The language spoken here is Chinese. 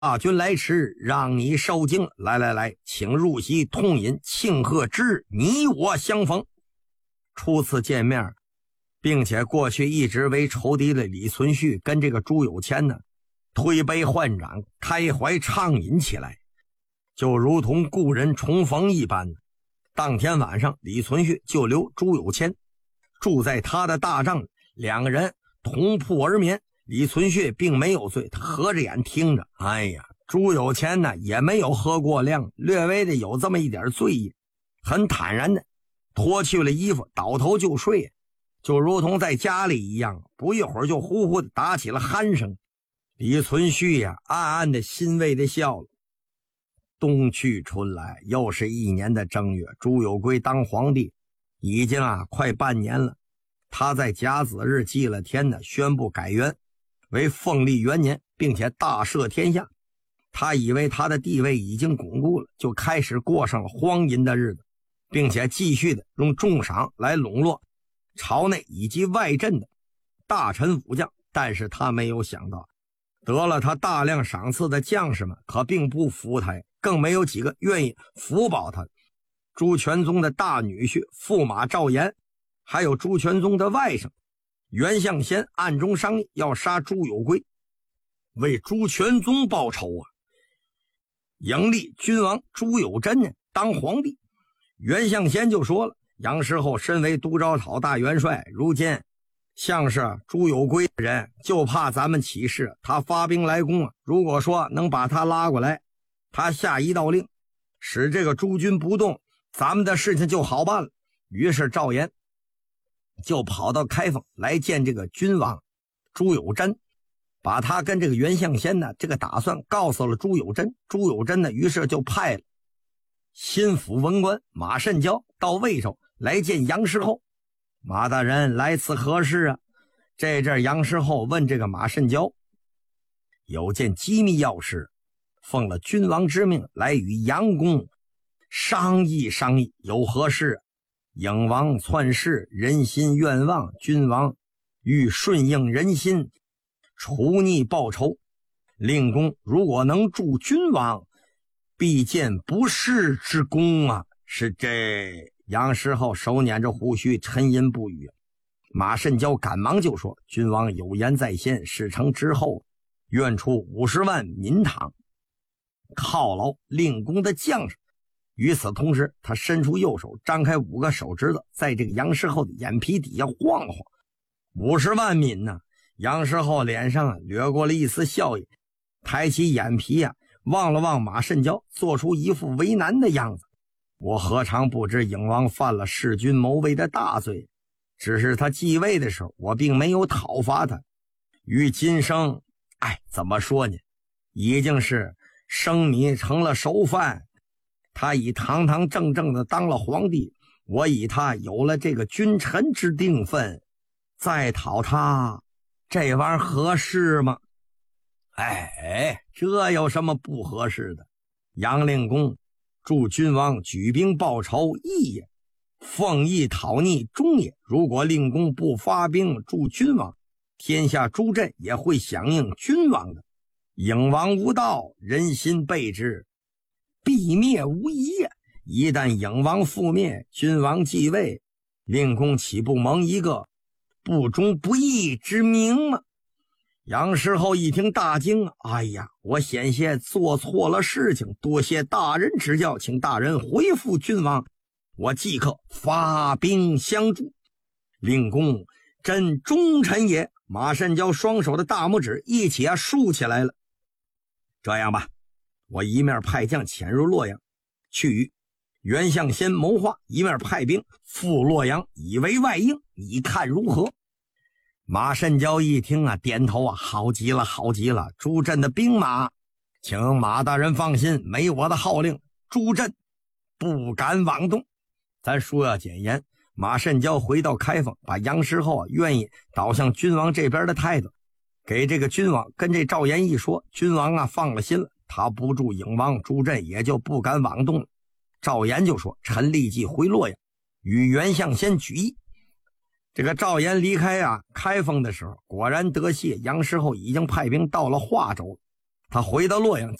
大军来迟，让你受惊。来，请入席痛饮，庆贺之日你我相逢。初次见面，并且过去一直为仇敌的李存勖跟这个朱有谦呢，推杯换盏，开怀畅饮起来，就如同故人重逢一般。当天晚上，李存勖就留朱有谦住在他的大帐，两个人同铺而眠。李存勖并没有醉，他合着眼听着。朱有谦呢也没有喝过量，略微的有这么一点醉意，很坦然的脱去了衣服，倒头就睡，就如同在家里一样。不一会儿就呼呼的打起了鼾声。李存勖呀，暗暗的欣慰的笑了。冬去春来，又是一年的正月，朱有圭当皇帝已经快半年了。他在甲子日祭了天呢，宣布改元为凤历元年，并且大赦天下。他以为他的地位已经巩固了，就开始过上了荒淫的日子，并且继续的用重赏来笼络朝内以及外镇的大臣武将。但是他没有想到，得了他大量赏赐的将士们可并不服他，更没有几个愿意辅保他。朱全宗的大女婿驸马赵岩，还有朱全宗的外甥袁象先暗中商议要杀朱有圭，为朱全宗报仇迎立君王朱有贞呢当皇帝。袁象先就说了，杨师厚身为都招讨大元帅，如今像是朱有圭的人，就怕咱们起事，他发兵来攻如果说能把他拉过来，他下一道令使这个朱军不动，咱们的事情就好办了。于是赵岩就跑到开封来见这个君王朱有贞，把他跟这个袁象先呢这个打算告诉了朱有贞。朱有贞呢于是就派了心腹文官马慎交到魏州来见杨师厚。马大人来此何事这阵杨师厚问这个马慎交，有件机密要事，奉了君王之命来与杨公商议商议，有何事颖王篡世，人心愿望，君王欲顺应人心，除逆报仇。令公如果能助君王，必见不世之功是这。杨师厚手捻着胡须，沉吟不语。马慎交赶忙就说，君王有言在先，事成之后愿出50万民堂犒劳令公的将士。与此同时，他伸出右手，张开5个手指头，在这个杨师厚的眼皮底下晃晃。50万民呢？杨师厚脸上掠过了一丝笑意，抬起眼皮望了望马慎交，做出一副为难的样子。我何尝不知颖王犯了弑君谋位的大罪，只是他继位的时候我并没有讨伐他，于今生怎么说呢，已经是生米成了熟饭。他已堂堂正正的当了皇帝，我以他有了这个君臣之定分，再讨他，这玩意儿合适吗？这有什么不合适的？杨令公助君王举兵报仇，义也；奉义讨逆，忠也。如果令公不发兵助君王，天下诸镇也会响应君王的。颖王无道，人心背之，必灭无疑。一旦颖王覆灭，君王继位，令公岂不蒙一个不忠不义之名吗？杨师厚一听大惊，我险些做错了事情，多谢大人指教，请大人回复君王，我即刻发兵相助。令公真忠臣也。马慎交双手的大拇指一起竖起来了。这样吧，我一面派将潜入洛阳，去与袁象先谋划，一面派兵赴洛阳以为外应，你看如何？马慎交一听点头好极了，好极了。朱镇的兵马，请马大人放心，没我的号令，朱镇不敢妄动。咱说要简言，马慎交回到开封，把杨师厚愿意倒向君王这边的态度给这个君王跟这赵岩一说，君王放了心了，他不助颖王，朱镇也就不敢妄动了。赵岩就说，臣立即回洛阳与袁象先举义。这个赵岩离开开封的时候，果然得悉杨师厚已经派兵到了华州， 他回到洛阳